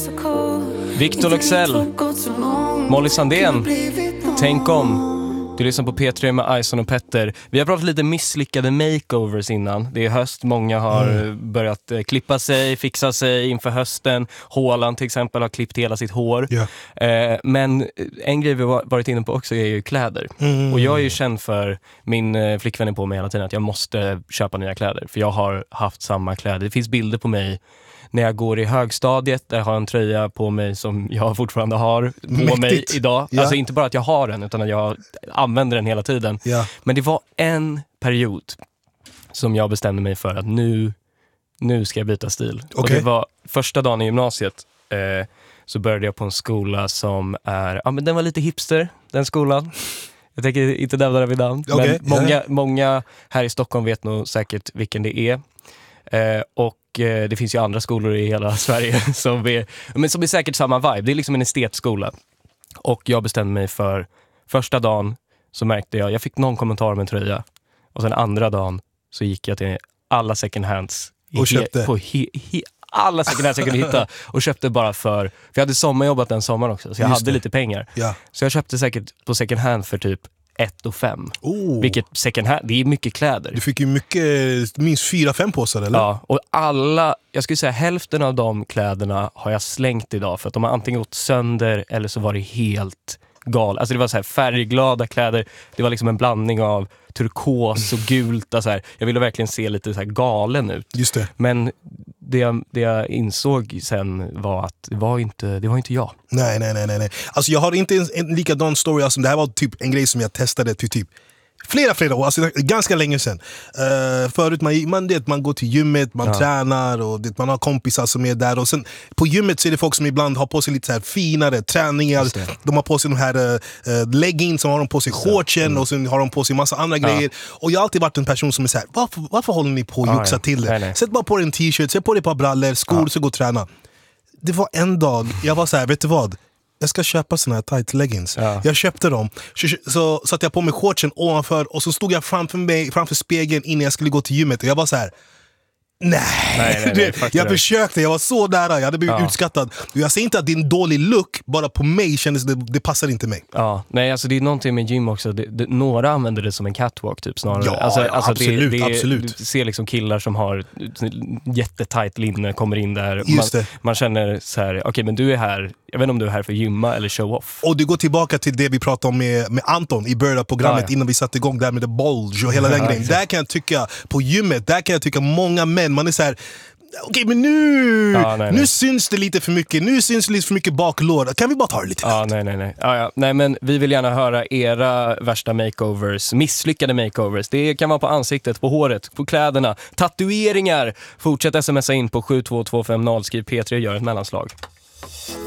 Victor Leksell, Molly Sandén, Tänk om. Du lyssnar på P3 med Ison och Petter. Vi har pratat lite misslyckade makeovers innan. Det är höst, många har börjat klippa sig, fixa sig inför hösten. Haaland till exempel har klippt hela sitt hår. Men en grej vi har varit inne på också är ju kläder. Och jag är ju känd för, min flickvän är på mig hela tiden, att jag måste köpa nya kläder. För jag har haft samma kläder. Det finns bilder på mig när jag går i högstadiet, där jag har en tröja på mig som jag fortfarande har på mig idag. Ja. Alltså inte bara att jag har den, utan att jag använder den hela tiden. Ja. Men det var en period som jag bestämde mig för att nu ska jag byta stil. Okay. Och det var första dagen i gymnasiet, så började jag på en skola som är, men den var lite hipster, den skolan. Jag tänker inte nämna den vid namn. Okay. Men många här i Stockholm vet nog säkert vilken det är. Och det finns ju andra skolor i hela Sverige som är säkert samma vibe. Det är liksom en estetskola. Och jag bestämde mig för, första dagen så märkte jag fick någon kommentar om en tröja. Och sen andra dagen så gick jag till alla second hands och köpte alla second hands jag kunde hitta. Och köpte bara för jag hade sommarjobbat den sommaren också, så jag hade lite pengar. Ja. Så jag köpte säkert på second hand för typ 1,5. Vilket second hand, det är mycket kläder. Du fick ju minst 4-5 påsar, eller? Ja, och jag skulle säga hälften av de kläderna har jag slängt idag, för att de har antingen gått sönder eller så var det helt galet. Alltså det var så här färgglada kläder. Det var liksom en blandning av turkos och gult. Så här. Jag ville verkligen se lite så här galen ut. Just det. Men det jag insåg sen var att det var inte jag. Nej. Alltså jag har inte en likadan story. Alltså det här var typ en grej som jag testade till typ flera år, alltså ganska länge sedan. Förut man går till gymmet, man tränar och man har kompisar som är där. Och sen på gymmet så är det folk som ibland har på sig lite så här finare träningar. De har på sig de här leggings, som har de på sig shortsen och sen har de på sig massa andra grejer. Och jag har alltid varit en person som är så här: varför håller ni på att juxa till det? Nej. Sätt bara på dig en t-shirt, sätt på dig ett par brallor, skor, så gå och träna. Det var en dag, jag var så här, vet du vad? Jag ska köpa såna här tight leggings. Jag köpte dem. Så satte jag på mig shortsen ovanför och så stod jag framför spegeln innan jag skulle gå till gymmet. Och jag var så här: Nej. Jag försökte, jag var så nära. Jag hade blivit utskattad. Jag säger inte att det är en dålig look, bara på mig kändes det passar inte mig. Nej, alltså det är någonting med gym också. Några använder det som en catwalk typ snarare. Absolut. Du ser liksom killar som har jättetajt linne, kommer in där. Man känner så här: okej, men du är här. Jag vet inte om du är här för gymma eller show off. Och du går tillbaka till det vi pratade om med Anton i början av programmet, innan vi satte igång där med the bulge och hela den grejen. Där kan jag tycka, på gymmet, där kan jag tycka många män, man är så här: okej, men nu syns det lite för mycket. Nu syns det lite för mycket baklår. Kan vi bara ta det lite? Nej. Nej, men vi vill gärna höra era värsta makeovers, misslyckade makeovers. Det kan vara på ansiktet, på håret, på kläderna, tatueringar. Fortsätt smsa in på 72250, skriv P3 och gör ett mellanslag.